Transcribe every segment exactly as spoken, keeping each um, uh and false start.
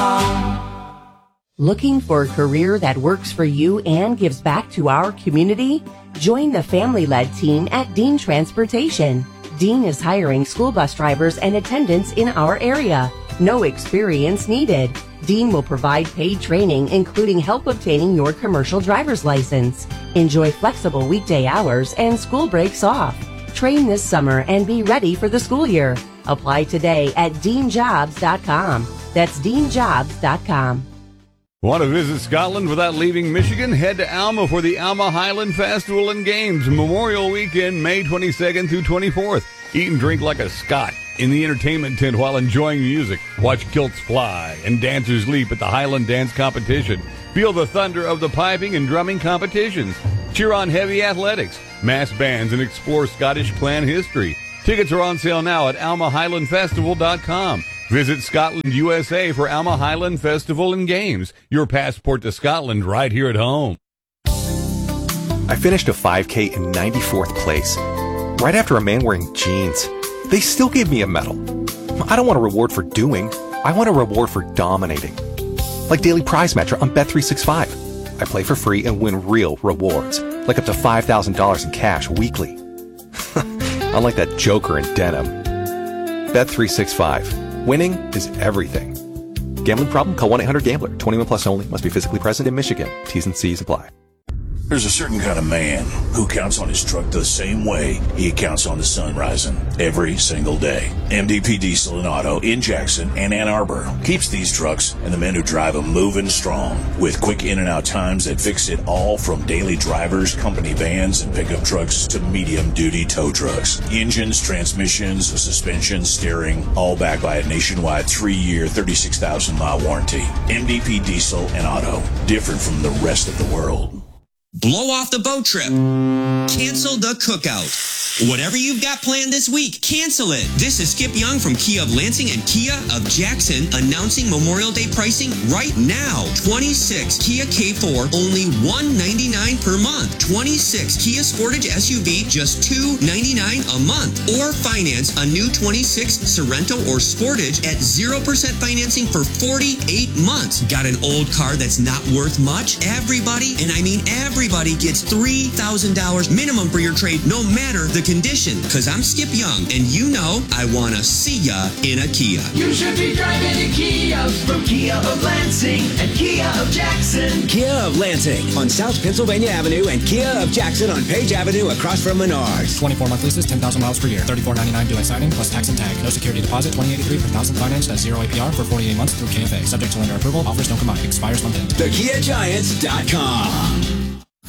com. Looking for a career that works for you and gives back to our community? Join the family-led team at Dean Transportation. Dean is hiring school bus drivers and attendants in our area. No experience needed. Dean will provide paid training, including help obtaining your commercial driver's license. Enjoy flexible weekday hours and school breaks off. Train this summer and be ready for the school year. Apply today at dean jobs dot com. That's dean jobs dot com. Want to visit Scotland without leaving Michigan? Head to Alma for the Alma Highland Festival and Games Memorial Weekend, May twenty-second through twenty-fourth. Eat and drink like a Scot in the entertainment tent while enjoying music. Watch kilts fly and dancers leap at the Highland Dance Competition. Feel the thunder of the piping and drumming competitions. Cheer on heavy athletics, mass bands, and explore Scottish clan history. Tickets are on sale now at alma highland festival dot com. Visit Scotland, U S A for Alma Highland Festival and Games. Your passport to Scotland right here at home. I finished a five K in ninety-fourth place, right after a man wearing jeans. They still gave me a medal. I don't want a reward for doing. I want a reward for dominating. Like Daily Prize Matcher on Bet three sixty-five. I play for free and win real rewards, like up to five thousand dollars in cash weekly. Unlike that joker in denim. Bet three sixty-five. Winning is everything. Gambling problem? Call one eight hundred gambler. twenty-one plus only. Must be physically present in Michigan. T's and C's apply. There's a certain kind of man who counts on his truck the same way he counts on the sun rising every single day. M D P Diesel and Auto in Jackson and Ann Arbor keeps these trucks and the men who drive them moving strong with quick in and out times that fix it all, from daily drivers, company vans, and pickup trucks to medium duty tow trucks. Engines, transmissions, suspension, steering, all backed by a nationwide three-year, thirty-six thousand mile warranty. M D P Diesel and Auto, different from the rest of the world. Blow off the boat trip. Cancel the cookout. Whatever you've got planned this week, cancel it. This is Skip Young from Kia of Lansing and Kia of Jackson announcing Memorial Day pricing right now. twenty-six Kia K four, only one ninety-nine per month. twenty-six Kia Sportage S U V, just two ninety-nine a month. Or finance a new twenty-six Sorento or Sportage at zero percent financing for forty-eight months. Got an old car that's not worth much? Everybody, and I mean everybody, gets three thousand dollars minimum for your trade, no matter the condition. Cause I'm Skip Young, and you know I wanna see ya in a Kia. You should be driving a Kia from Kia of Lansing and Kia of Jackson. Kia of Lansing on South Pennsylvania Avenue and Kia of Jackson on Page Avenue across from Menards. twenty-four month leases, ten thousand miles per year. thirty-four ninety-nine due at signing plus tax and tag. No security deposit. twenty eighty-three per thousand financed at zero A P R for forty-eight months through K F A. Subject to lender approval. Offers don't combine. Expires month end. The Kia Giants dot com.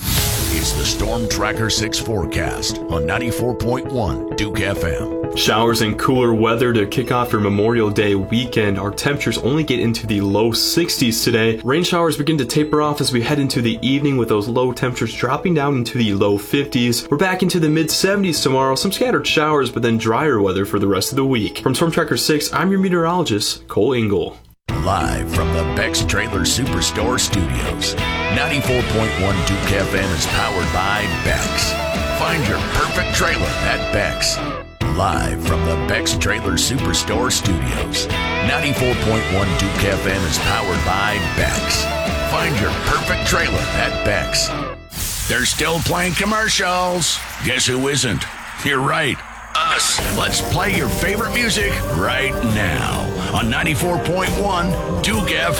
It's the Storm Tracker six forecast on ninety-four point one Duke F M. Showers and cooler weather to kick off your Memorial Day weekend. Our temperatures only get into the low sixties today. Rain showers begin to taper off as we head into the evening, with those low temperatures dropping down into the low fifties. We're back into the mid seventies tomorrow. Some scattered showers, but then drier weather for the rest of the week. From Storm Tracker six, I'm your meteorologist, Cole Ingle. Live from the Beck's Trailer Superstore Studios, ninety-four point one Duke F M is powered by Beck's. Find your perfect trailer at Beck's. Live from the Beck's Trailer Superstore Studios, ninety-four point one Duke F M is powered by Beck's. Find your perfect trailer at Beck's. They're still playing commercials. Guess who isn't? You're right. Us. Let's play your favorite music right now on ninety-four point one Duke F M.